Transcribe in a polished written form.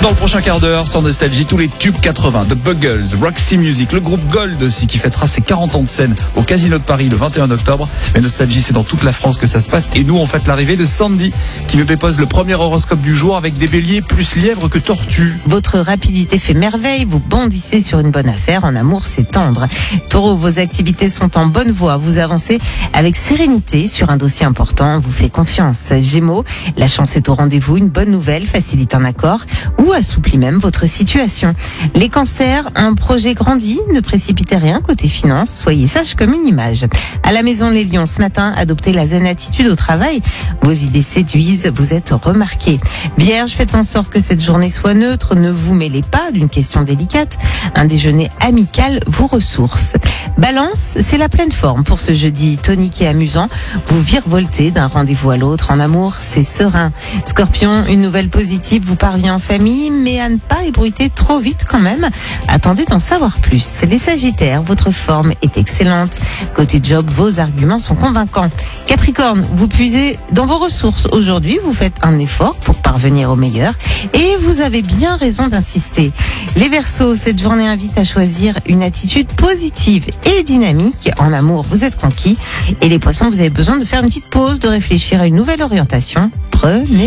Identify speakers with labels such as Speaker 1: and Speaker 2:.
Speaker 1: Dans le prochain quart d'heure, sans nostalgie, tous les tubes 80, The Buggles, Roxy Music, le groupe Gold aussi qui fêtera ses 40 ans de scène au Casino de Paris le 21 octobre. Mais nostalgie, c'est dans toute la France que ça se passe. Et nous, on fête l'arrivée de Sandy qui nous dépose le premier horoscope du jour avec des béliers plus lièvres que tortues.
Speaker 2: Votre rapidité fait merveille, vous bondissez sur une bonne affaire, en amour c'est tendre. Taureau, vos activités sont en bonne voie, vous avancez avec sérénité sur un dossier important, vous fait confiance. Gémeaux, la chance est au rendez-vous, une bonne nouvelle facilite un accord ou assouplit même votre situation. Les cancers, un projet grandit, ne précipitez rien côté finance, soyez sage comme une image. À la maison les lions, ce matin, adoptez la zen attitude au travail, vos idées séduisent, vous êtes remarqués. Vierge, faites en sorte que cette journée soit neutre, ne vous mêlez pas d'une question délicate, un déjeuner amical vous ressource. Balance, c'est la pleine forme pour ce jeudi tonique et amusant, vous virevoltez d'un rendez-vous à l'autre, en amour c'est serein. Scorpion, une nouvelle positive vous parvient en famille, mais à ne pas ébruiter trop vite quand même, attendez d'en savoir plus. Les Sagittaires, votre forme est excellente, côté job vos arguments sont convaincants. Capricorne, vous puisez dans vos ressources aujourd'hui, vous faites un effort pour parvenir au meilleur et vous avez bien raison d'insister. Les Verseaux, cette journée invite à choisir une attitude positive et dynamique. En amour, vous êtes conquis. Et les Poissons, vous avez besoin de faire une petite pause, de réfléchir à une nouvelle orientation. Prenez